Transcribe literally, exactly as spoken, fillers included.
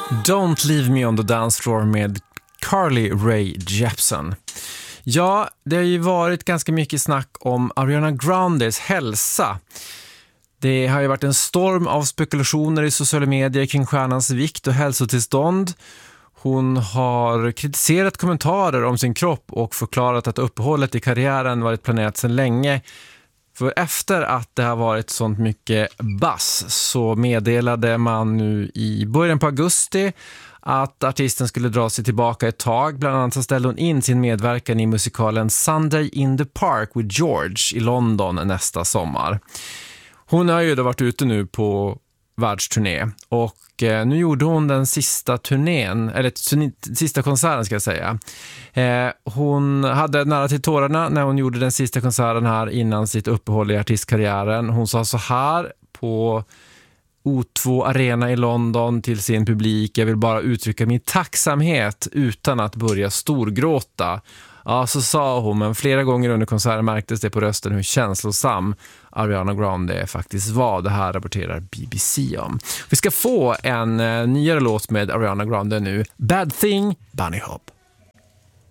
Don't Leave Me on the Dance Floor med Carly Rae Jepsen. Ja, det har ju varit ganska mycket snack om Ariana Grandes hälsa. Det har ju varit en storm av spekulationer i sociala medier kring stjärnans vikt och hälsotillstånd. Hon har kritiserat kommentarer om sin kropp och förklarat att uppehållet i karriären varit planerat sedan länge. För efter att det har varit sånt mycket bass så meddelade man nu i början på augusti att artisten skulle dra sig tillbaka ett tag. Bland annat så ställde hon in sin medverkan i musikalen Sunday in the Park with George i London nästa sommar. Hon har ju då varit ute nu på världsturné och eh, nu gjorde hon den sista turnén, eller turné, sista konserten ska jag säga. Eh, hon hade nära till tårarna när hon gjorde den sista konserten här innan sitt uppehåll i artistkarriären. Hon sa så här på O två Arena i London till sin publik: jag vill bara uttrycka min tacksamhet utan att börja storgråta. Ja, så sa hon, men flera gånger under konserten märktes det på rösten hur känslosam Ariana Grande faktiskt var. Det här rapporterar B B C om. Vi ska få en uh, nyare låt med Ariana Grande nu. Bad Thing, Bunny Hop.